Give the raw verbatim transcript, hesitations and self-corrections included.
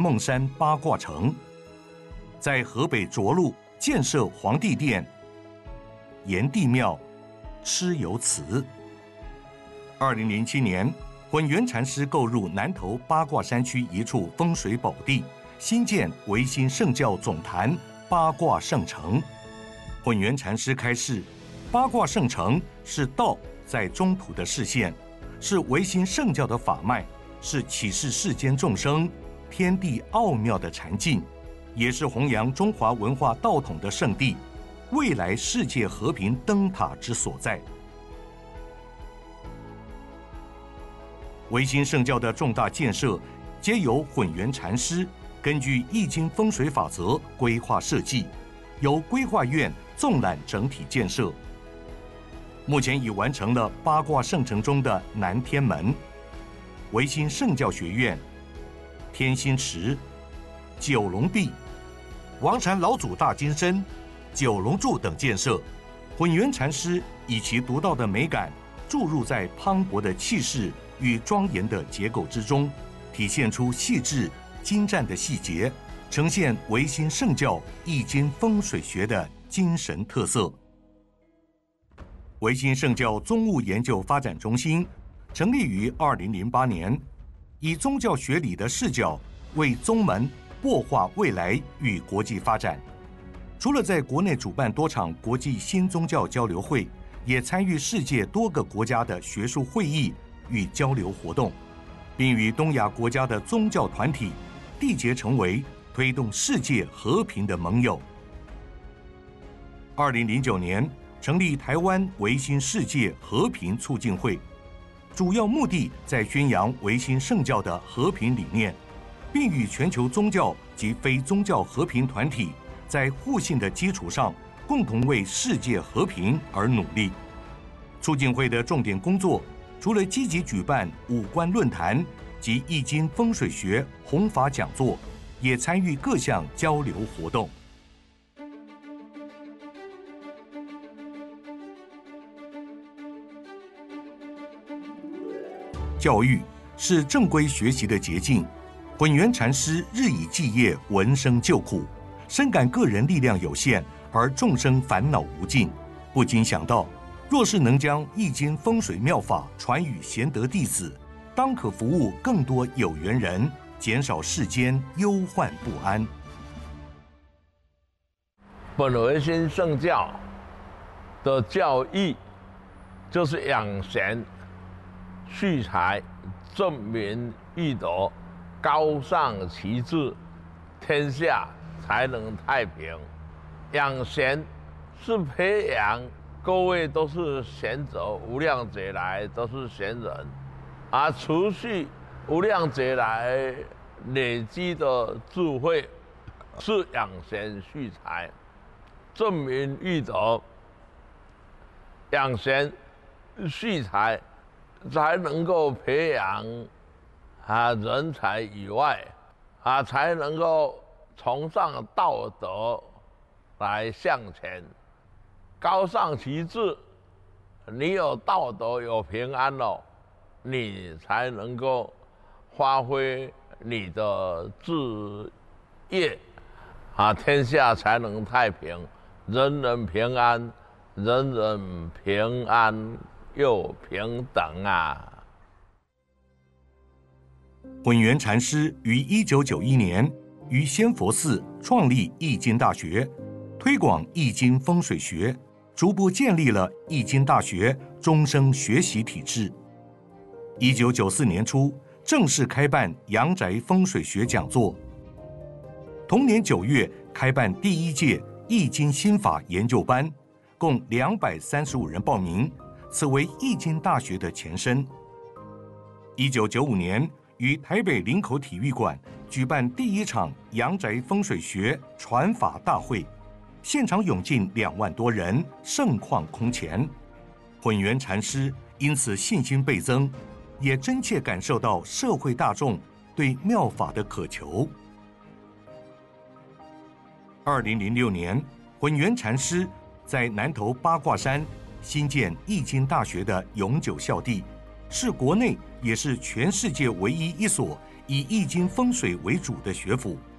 孟山八卦城，在河北涿鹿建设皇帝殿、炎帝庙、蚩尤祠。二零零七年，混元禅师购入南投八卦山区一处风水宝地，新建维新圣教总坛八卦圣城。混元禅师开示，八卦圣城是道在中土的示现，是维新圣教的法脉，是启示世间众生天地奥妙的禅境，也是弘扬中华文化道统的圣地，未来世界和平灯塔之所在。维新圣教的重大建设，皆由混元禅师根据易经风水法则规划设计，由规划院纵览整体建设。目前已完成了八卦圣城中的南天门、维新圣教学院、天心池、九龙壁、王禅老祖大金身、九龙柱等建设。混元禅师以其独到的美感注入在磅礴的气势与庄严的结构之中，体现出细致精湛的细节，呈现维新圣教易经风水学的精神特色。维新圣教宗务研究发展中心成立于二零零八年，以宗教学理的视角为宗门擘画未来与国际发展。除了在国内主办多场国际新宗教交流会，也参与世界多个国家的学术会议与交流活动，并与东亚国家的宗教团体缔结成为推动世界和平的盟友。二零零九年成立台湾维新世界和平促进会，主要目的在宣扬维新圣教的和平理念，并与全球宗教及非宗教和平团体在互信的基础上，共同为世界和平而努力。促进会的重点工作，除了积极举办五官论坛及易经风水学弘法讲座，也参与各项交流活动。教育是正规学习的捷径，混元禅师日以继夜闻声救苦，深感个人力量有限，而众生烦恼无尽，不禁想到，若是能将易经风水妙法传与贤德弟子，当可服务更多有缘人，减少世间忧患不安。 本维新圣教的教义就是养贤蓄财、正民育德、高尚其志，天下才能太平。养贤是培养各位都是贤者，无量劫来都是贤人，而储蓄无量劫来累积的智慧，是养贤蓄财。正民育德，养贤蓄财，才能够培养啊人才以外，啊才能够崇尚道德来向前。高尚其志，你有道德有平安了，你才能够发挥你的志业，啊天下才能太平，人人平安，人人平安又平等啊！ 混元禅师于一九九一年于仙佛寺创立易经大学，推广易经风水学，逐步建立了易经大学终生学习体制。一九九四年初，正式开办阳宅风水学讲座。同年九月，开办第一届易经心法研究班，共两百三十五人报名，此为易经大学的前身。一九九五年，于台北林口体育馆举办第一场阳宅风水学传法大会，现场涌进两万多人，盛况空前。混元禅师因此信心倍增，也真切感受到社会大众对妙法的渴求。二零零六年，混元禅师在南投八卦山新建易经大学的永久校地，是国内也是全世界唯一一所以易经风水为主的学府。